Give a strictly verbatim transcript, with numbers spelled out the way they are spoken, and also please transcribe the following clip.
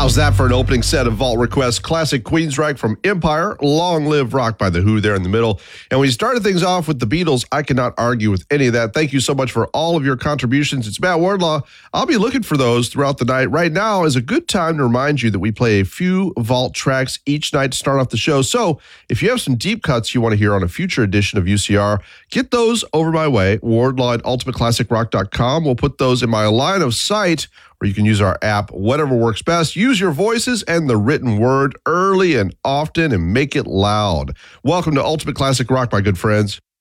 How's that for an opening set of Vault Requests? Classic Queensryche from Empire, Long Live Rock by The Who there in the middle. And we started things off with the Beatles. I cannot argue with any of that. Thank you so much for all of your contributions. It's Matt Wardlaw. I'll be looking for those throughout the night. Right now is a good time to remind you that we play a few Vault tracks each night to start off the show. So if you have some deep cuts you want to hear on a future edition of U C R, get those over my way, Wardlaw at ultimate classic rock dot com. We'll put those in my line of sight, or you can use our app, whatever works best. Use your voices and the written word early and often and make it loud. Welcome to Ultimate Classic Rock, my good friends.